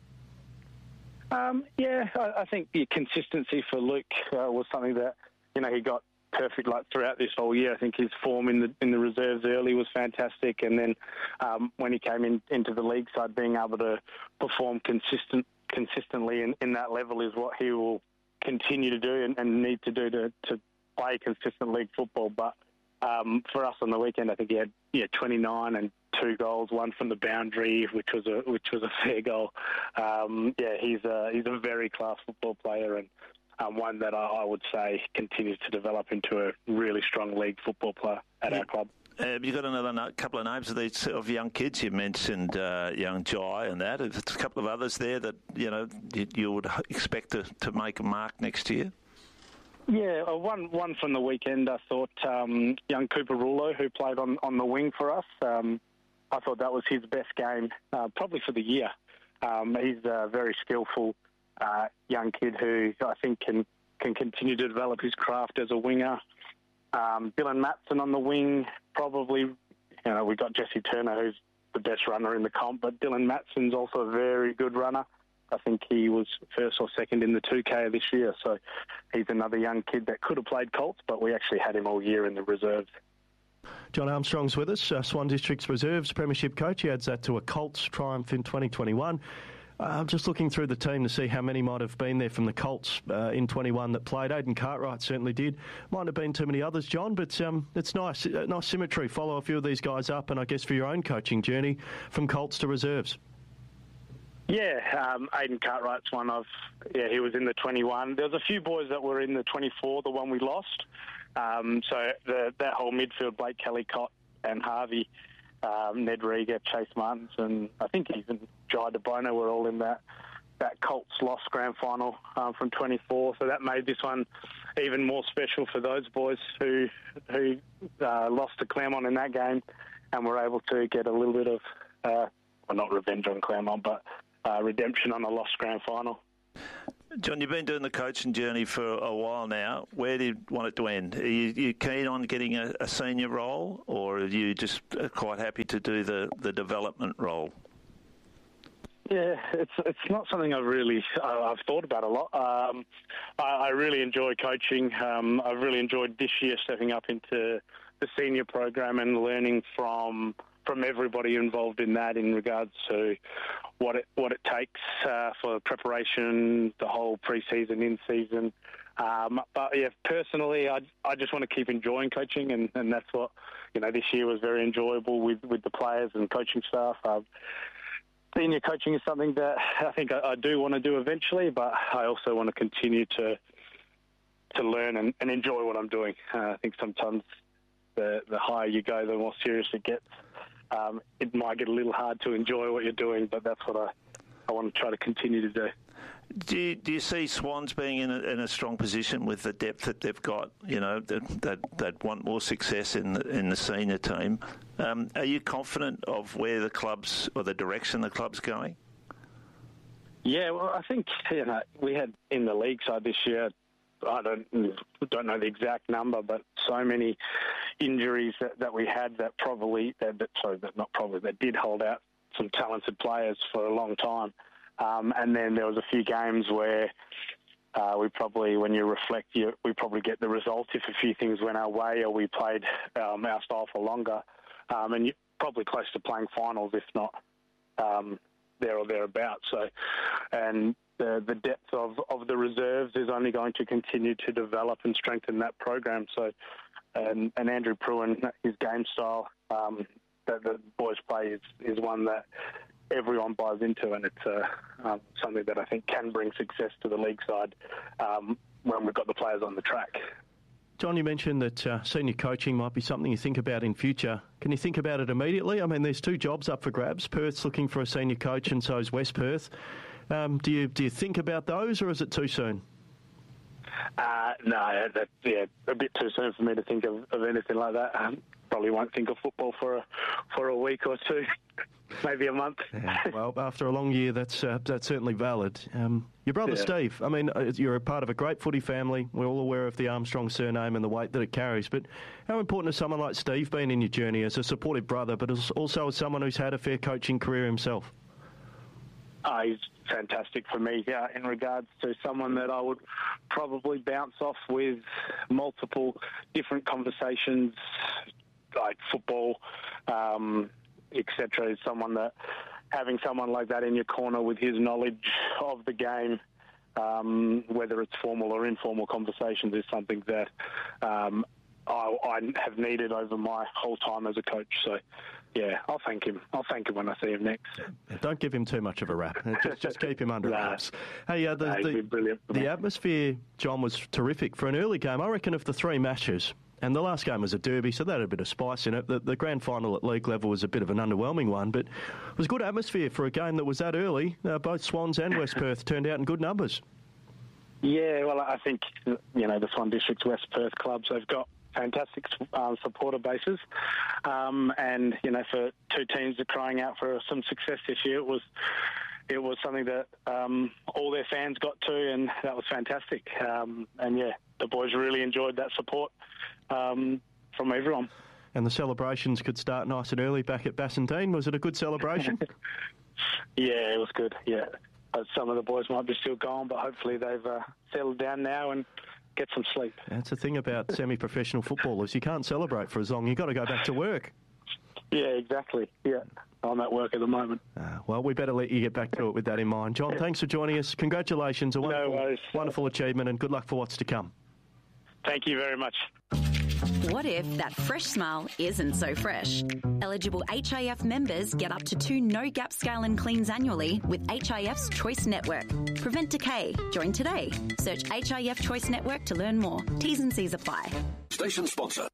Um, yeah, I, I think the consistency for Luke uh, was something that, you know, he got perfect like throughout this whole year. I think his form in the in the reserves early was fantastic, and then um, when he came in into the league side, being able to perform consistent consistently in, in that level is what he will continue to do and, and need to do to, to play consistent league football. But um, for us on the weekend, I think he had yeah twenty-nine and two goals, one from the boundary, which was a which was a fair goal. Um, yeah, he's a he's a very class football player, and um, one that I, I would say continues to develop into a really strong league football player at yeah. our club. Uh, you got another no- couple of names of these of young kids. You mentioned uh, young Jai and that. There's a couple of others there that you know you, you would expect to, to make a mark next year. Yeah, uh, one one from the weekend. I thought um, young Cooper Rulo, who played on, on the wing for us. Um, I thought that was his best game, uh, probably for the year. Um, he's a very skillful uh, young kid who I think can can continue to develop his craft as a winger. Um, Dylan Matson on the wing, probably, you know, we've got Jesse Turner, who's the best runner in the comp, but Dylan Matson's also a very good runner. I think he was first or second in the two K this year, so he's another young kid that could have played Colts, but we actually had him all year in the reserves. John Armstrong's with us, uh, Swan District's Reserves Premiership coach. He adds that to a Colts triumph in twenty twenty-one. I'm uh, just looking through the team to see how many might have been there from the Colts uh, in twenty-one that played. Aidan Cartwright certainly did. Might have been too many others, John, but um, it's nice. Uh, nice symmetry. Follow a few of these guys up, and I guess for your own coaching journey from Colts to Reserves. Yeah, um, Aidan Cartwright's one of, yeah, he was in the twenty-one. There was a few boys that were in the twenty-four, the one we lost. Um, so the, that whole midfield, Blake Kellycott and Harvey, um, Ned Rieger, Chase Martins, and I think even Jai DeBono were all in that that Colts lost grand final um, from twenty-four. So that made this one even more special for those boys who who uh, lost to Claremont in that game and were able to get a little bit of, uh, well, not revenge on Claremont, but uh, redemption on a lost grand final. John, you've been doing the coaching journey for a while now. Where do you want it to end? Are you, you keen on getting a, a senior role, or are you just quite happy to do the, the development role? Yeah, it's it's not something I've really uh, I've thought about a lot. Um, I, I really enjoy coaching. Um, I've really enjoyed this year stepping up into the senior program and learning from from everybody involved in that in regards to what it what it takes uh, for preparation, the whole pre-season, in-season. Um, but yeah, personally, I I just want to keep enjoying coaching, and, and that's what, you know, this year was very enjoyable with, with the players and coaching staff. Uh, senior coaching is something that I think I, I do want to do eventually, but I also want to continue to to learn and, and enjoy what I'm doing. Uh, I think sometimes the the higher you go, the more serious it gets. Um, it might get a little hard to enjoy what you're doing, but that's what I, I want to try to continue to do. Do you, do you see Swans being in a, in a strong position with the depth that they've got? You know, that that, that want more success in the, in the senior team. Um, are you confident of where the club's or the direction the club's going? Yeah, well, I think, you know, we had in the league side this year, I don't don't know the exact number, but so many injuries that, that we had that probably, that, that, sorry, that not probably, that did hold out some talented players for a long time. Um, and then there was a few games where uh, we probably, when you reflect, you, we probably get the result if a few things went our way or we played um, our style for longer. Um, and you're probably close to playing finals, if not um, there or thereabouts. So, and the, the depth of, of the reserves is only going to continue to develop and strengthen that program. So, and, and Andrew Pruin, his game style um, that the boys play is, is one that everyone buys into, and it's uh, um, something that I think can bring success to the league side um, when we've got the players on the track. John, you mentioned that uh, senior coaching might be something you think about in future. Can you think about it immediately? I mean, there's two jobs up for grabs. Perth's looking for a senior coach, and so is West Perth. Um, do you do you think about those, or is it too soon? Uh, no, that, yeah, a bit too soon for me to think of, of anything like that. Um, probably won't think of football for a, for a week or two, maybe a month. Yeah, well, after a long year, that's uh, that's certainly valid. Um, your brother yeah. Steve, I mean, you're a part of a great footy family. We're all aware of the Armstrong surname and the weight that it carries. But how important has someone like Steve been in your journey as a supportive brother, but as also as someone who's had a fair coaching career himself? Oh, he's fantastic for me uh, in regards to someone that I would probably bounce off with multiple different conversations, like football, um, et cetera. Is someone that having someone like that in your corner with his knowledge of the game um, whether it's formal or informal conversations, is something that um, I, I have needed over my whole time as a coach. So, yeah, I'll thank him. I'll thank him when I see him next. Don't give him too much of a rap. Just, just keep him under nah. wraps. Hey, uh, the, nah, the, brilliant the atmosphere, John, was terrific for an early game. I reckon of the three matches, and the last game was a derby, so that had a bit of spice in it. The, the grand final at league level was a bit of an underwhelming one, but it was good atmosphere for a game that was that early. Uh, both Swans and West Perth turned out in good numbers. Yeah, well, I think, you know, the Swan District's West Perth clubs, they've got fantastic uh, supporter bases. Um, and, you know, for two teams that are crying out for some success this year, it was it was something that um, all their fans got to, and that was fantastic. Um, and, yeah, the boys really enjoyed that support um, from everyone. And the celebrations could start nice and early back at Bassentine. Was it a good celebration? Yeah, it was good, yeah. But some of the boys might be still going, but hopefully they've uh, settled down now and get some sleep. That's the thing about semi-professional footballers. You can't celebrate for as long. You've got to go back to work. Yeah, exactly. Yeah, I'm at work at the moment. Uh, well, we better let you get back to it with that in mind. John, thanks for joining us. Congratulations. A wonderful, no worries. wonderful achievement, and good luck for what's to come. Thank you very much. What if that fresh smile isn't so fresh? Eligible H I F members get up to two no-gap scale and cleans annually with H I F's Choice Network. Prevent decay. Join today. Search H I F Choice Network to learn more. T's and C's apply. Station sponsor.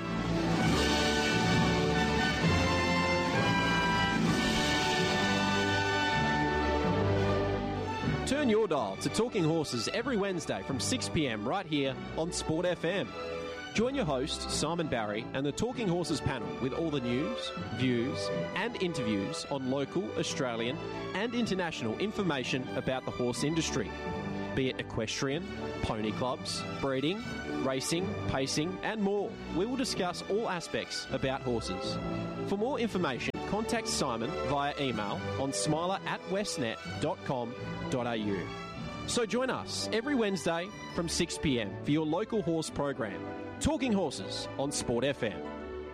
Turn your dial to Talking Horses every Wednesday from six p m right here on Sport F M. Join your host, Simon Barry, and the Talking Horses panel with all the news, views, and interviews on local, Australian, and international information about the horse industry. Be it equestrian, pony clubs, breeding, racing, pacing, and more. We will discuss all aspects about horses. For more information, contact Simon via email on smiler at westnet dot com dot a u. So join us every Wednesday from six p m for your local horse program. Talking Horses on Sport F M.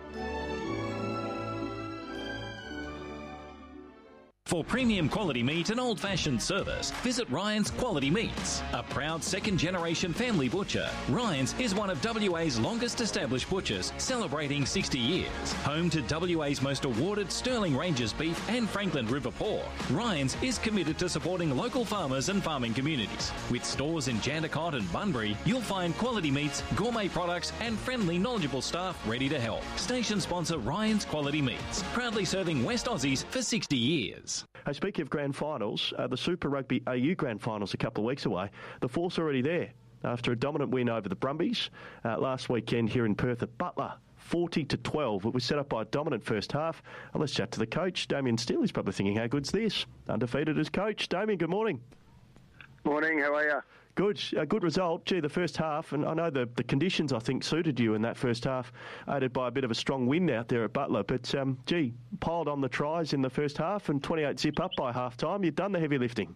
For premium quality meat and old-fashioned service, visit Ryan's Quality Meats. A proud second-generation family butcher, Ryan's is one of W A's longest-established butchers, celebrating sixty years. Home to W A's most awarded Sterling Ranges beef and Franklin River pork, Ryan's is committed to supporting local farmers and farming communities. With stores in Jandakot and Bunbury, you'll find quality meats, gourmet products, and friendly, knowledgeable staff ready to help. Station sponsor Ryan's Quality Meats, proudly serving West Aussies for sixty years. Hey, speaking of grand finals, uh, the Super Rugby A U grand finals a couple of weeks away. The Force are already there after a dominant win over the Brumbies uh, last weekend here in Perth at Butler, forty to twelve. It was set up by a dominant first half. And let's chat to the coach, Damien Steele. He's probably thinking, how good's this? Undefeated as coach. Damien, good morning. Morning, how are you? Good. A good result. Gee, the first half, and I know the, the conditions, I think, suited you in that first half, aided by a bit of a strong wind out there at Butler. But, um, gee, piled on the tries in the first half and twenty-eight zip up by half-time. You've done the heavy lifting.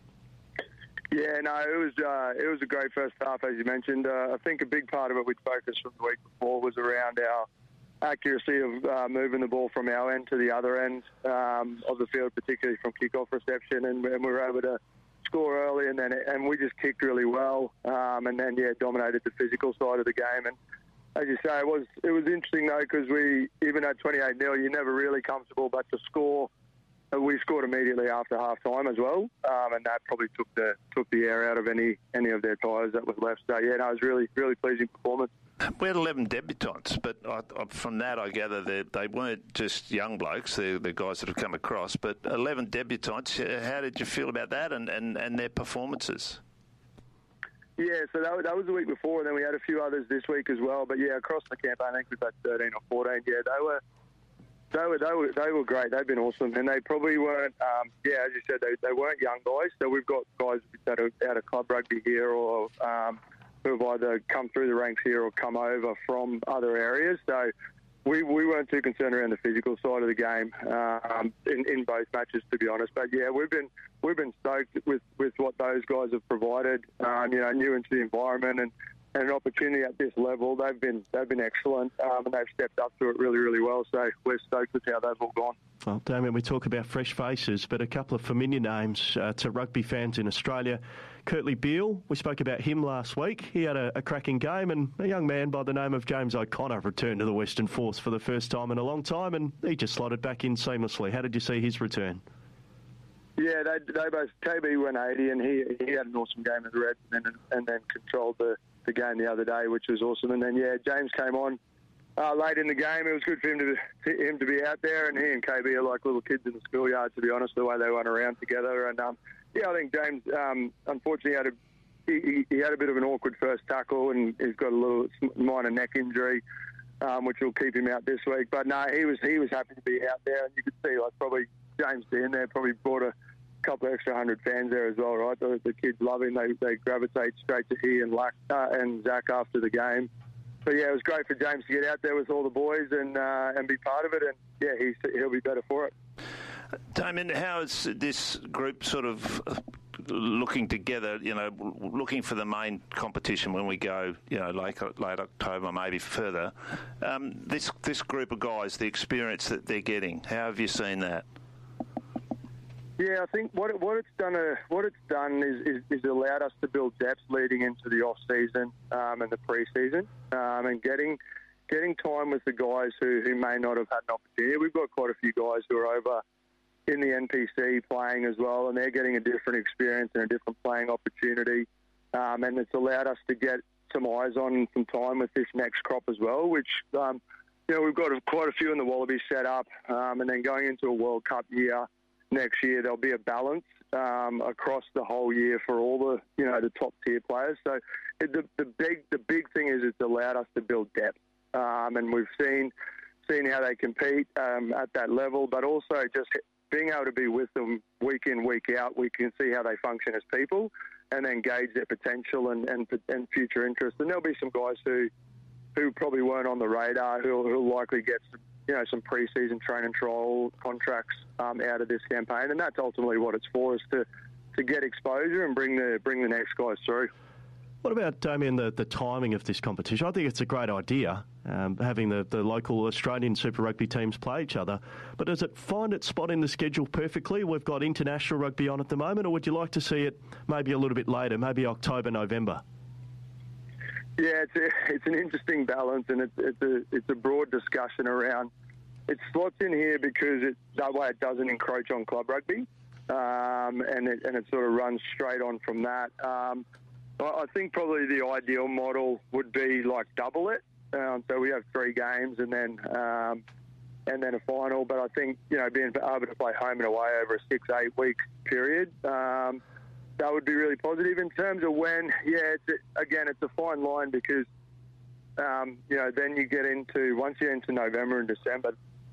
Yeah, no, it was uh, it was a great first half, as you mentioned. Uh, I think a big part of it we'd focused from the week before was around our accuracy of uh, moving the ball from our end to the other end um, of the field, particularly from kick-off reception, and, and we were able to score early, and then and we just kicked really well, um, and then yeah, dominated the physical side of the game. And as you say, it was it was interesting though, because we even at twenty-eight nil, you're never really comfortable, but to score, we scored immediately after half time as well, um, and that probably took the took the air out of any any of their tyres that was left. So yeah, no, it was really really pleasing performance. We had eleven debutants, but I, I, from that I gather that they weren't just young blokes, they're the guys that have come across, but eleven debutants. How did you feel about that and, and, and their performances? Yeah, so that, that was the week before, and then we had a few others this week as well. But yeah, across the campaign, I think we've had thirteen or fourteen. Yeah, they were they were they were they were great. They've been awesome, and they probably weren't. Um, yeah, as you said, they they weren't young guys. So we've got guys that are out of club rugby here, or um, who have either come through the ranks here or come over from other areas. So we we weren't too concerned around the physical side of the game um, in, in both matches, to be honest. But yeah, we've been we've been stoked with, with what those guys have provided. Um, you know, new into the environment and, and an opportunity at this level. They've been they've been excellent, um, and they've stepped up to it really really well. So we're stoked with how they've all gone. Well, Damien, we talk about fresh faces, but a couple of familiar names uh, to rugby fans in Australia. Kurtley Beale, we spoke about him last week. He had a, a cracking game, and a young man by the name of James O'Connor returned to the Western Force for the first time in a long time, and he just slotted back in seamlessly. How did you see his return? Yeah, they, they both, K B went eighty, and he he had an awesome game at the Reds, and then, and then controlled the, the game the other day, which was awesome. And then, yeah, James came on uh, late in the game. It was good for him to, to him to be out there, and he and K B are like little kids in the schoolyard, to be honest, the way they run around together. And, um, yeah, I think James, um, unfortunately, had a he, he had a bit of an awkward first tackle, and he's got a little minor neck injury, um, which will keep him out this week. But, no, he was he was happy to be out there, and you could see, like, probably James being there probably brought a couple of extra hundred fans there as well, right? The, the kids love him. They, they gravitate straight to he and, Lack, uh, and Zach after the game. But, yeah, it was great for James to get out there with all the boys and uh, and be part of it. And, yeah, he's, he'll be better for it. Damien, how is this group sort of looking together, you know, looking for the main competition when we go, you know, late, late October, maybe further? Um, this this group of guys, the experience that they're getting, how have you seen that? Yeah, I think what it, what it's done uh, what it's done is, is, is allowed us to build depth leading into the off season um, and the pre-season, um, and getting getting time with the guys who, who may not have had an opportunity. We've got quite a few guys who are over in the N P C playing as well, and they're getting a different experience and a different playing opportunity. Um, and it's allowed us to get some eyes on some time with this next crop as well, which, um, you know, we've got quite a few in the Wallabies set up, um, and then going into a World Cup year next year, there'll be a balance um, across the whole year for all the, you know, the top tier players. So it, the, the big the big thing is it's allowed us to build depth, um, and we've seen seen how they compete um, at that level, but also just being able to be with them week in, week out. We can see how they function as people, and then gauge their potential and, and, and future interest. And there'll be some guys who who probably weren't on the radar who'll, who'll likely get some, you know, some pre-season training trial contracts um, out of this campaign, and that's ultimately what it's for, is to, to get exposure and bring the bring the next guys through. What about, Damien, the, the timing of this competition? I think it's a great idea, um, having the, the local Australian Super Rugby teams play each other, but does it find its spot in the schedule perfectly? We've got international rugby on at the moment, or would you like to see it maybe a little bit later, maybe October, November? Yeah, it's a, it's an interesting balance, and it's it's a it's a broad discussion around. It slots in here because it, that way it doesn't encroach on club rugby, um, and it and it sort of runs straight on from that. Um, I think probably the ideal model would be like double it. Um, so we have three games and then um, and then a final. But I think, you know, being able to play home and away over a six, eight week period, um, that would be really positive. In terms of when, yeah, it's a, again, it's a fine line because, um, you know, then you get into, once you're into November and December.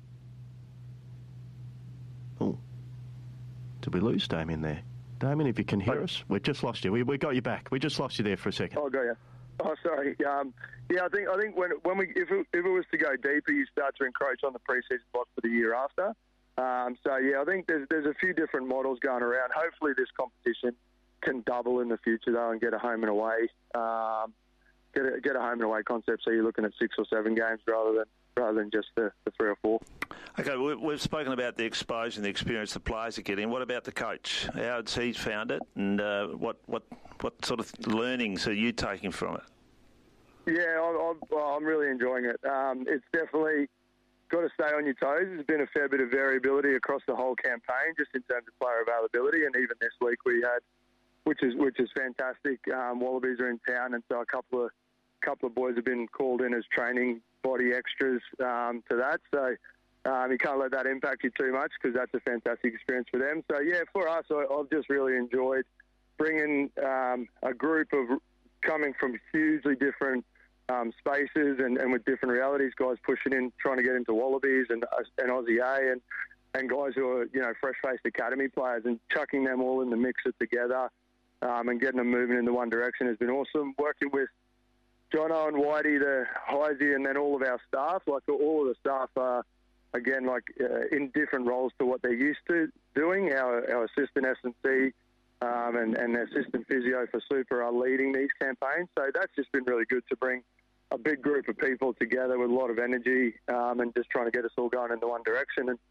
Oh, did we lose Damien there? Damien, if you can hear us, we've just lost you. We we got you back. We just lost you there for a second. Oh, got you. Oh, sorry. Um, yeah, I think I think when when we if it, if it was to go deeper, you start to encroach on the pre-season block for the year after. Um, so yeah, I think there's there's a few different models going around. Hopefully, this competition can double in the future though, and get a home and away, um, get a, get a home and away concept. So you're looking at six or seven games rather than rather than just the, the three or four. Okay, we've spoken about the exposure and the experience the players are getting. What about the coach? How has he found it, and uh, what what what sort of learnings are you taking from it? Yeah, I'm, I'm really enjoying it. Um, it's definitely got to stay on your toes. There's been a fair bit of variability across the whole campaign, just in terms of player availability, and even this week we had, which is which is fantastic. Um, Wallabies are in town, and so a couple of couple of boys have been called in as training body extras um, to that. So. Um, you can't let that impact you too much because that's a fantastic experience for them. So, yeah, for us, I, I've just really enjoyed bringing um, a group of coming from hugely different um, spaces and, and with different realities, guys pushing in, trying to get into Wallabies and, and Aussie A, and, and guys who are, you know, fresh-faced academy players, and chucking them all in the mixer together um, and getting them moving in the one direction has been awesome. Working with Jono and Whitey, the Heisey, and then all of our staff, like all of the staff are, again, like uh, in different roles to what they're used to doing. Our, our assistant S and C um, and, and assistant physio for Super are leading these campaigns. So that's just been really good to bring a big group of people together with a lot of energy um, and just trying to get us all going in the one direction. And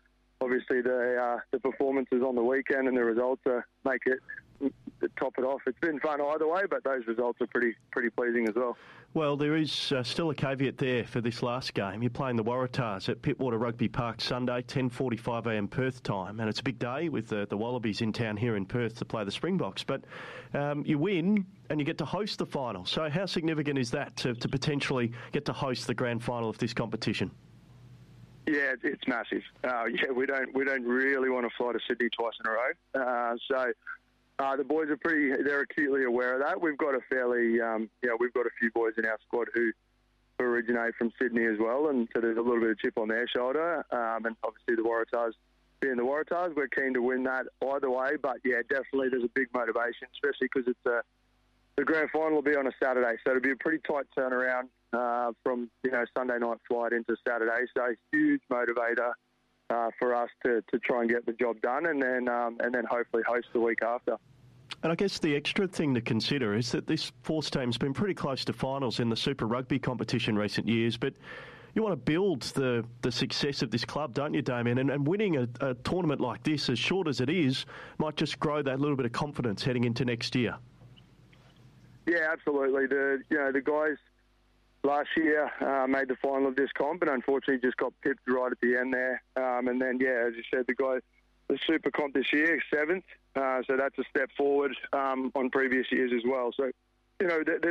obviously the uh, the performances on the weekend and the results uh, make it top it off. It's been fun either way, but those results are pretty pretty pleasing as well. Well, there is uh, still a caveat there for this last game. You're playing the Waratahs at Pittwater Rugby Park Sunday, ten forty-five a m Perth time, and it's a big day with the, the Wallabies in town here in Perth to play the Springboks. But um, you win and you get to host the final. So how significant is that to, to potentially get to host the grand final of this competition? Yeah, it's massive. Uh, yeah, we don't we don't really want to fly to Sydney twice in a row. Uh, so. Uh, the boys are pretty, they're acutely aware of that. We've got a fairly, um, you know, we've got a few boys in our squad who, who originate from Sydney as well, and so there's a little bit of chip on their shoulder. Um, and obviously the Waratahs, being the Waratahs, we're keen to win that either way. But yeah, definitely there's a big motivation, especially because it's a, the grand final will be on a Saturday, so it'll be a pretty tight turnaround uh, from, you know, Sunday night flight into Saturday. So huge motivator. Uh, for us to, to try and get the job done, and then um, and then hopefully host the week after. And I guess the extra thing to consider is that this Force team's been pretty close to finals in the Super Rugby competition recent years, but you want to build the, the success of this club, don't you, Damien? And, and winning a, a tournament like this, as short as it is, might just grow that little bit of confidence heading into next year. Yeah, absolutely. The you know the guys. Last year, uh, made the final of this comp, and unfortunately just got pipped right at the end there. Um, and then, yeah, as you said, the guy, the Super Comp this year, seventh. Uh, so that's a step forward um, on previous years as well. So, you know, th-